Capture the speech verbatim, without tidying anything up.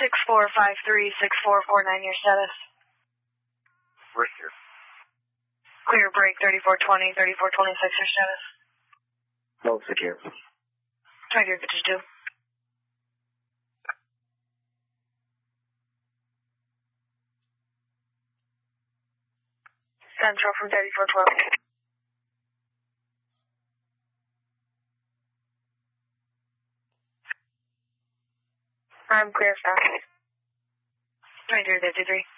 six four five three, six four four nine, your status. Right here. Clear break thirty-four twenty, thirty-four twenty-six, your status. No secure. Try your pitches two. Central from thirty-four twelve. I'm clear, sir. twenty-three fifty-three.